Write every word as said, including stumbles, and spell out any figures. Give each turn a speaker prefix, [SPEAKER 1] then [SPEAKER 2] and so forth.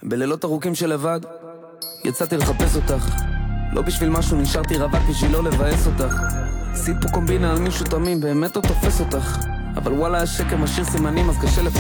[SPEAKER 1] בלילות ארוכים של לבד יצאתי לחפש אותך, לא בשביל משהו, נשארתי רווק בשביל לא לבאס אותך. עשית פה קומבינה על מישהו תמים, באמת לא תופס אותך, אבל וואלה השקר משאיר סימנים אז קשה לפ...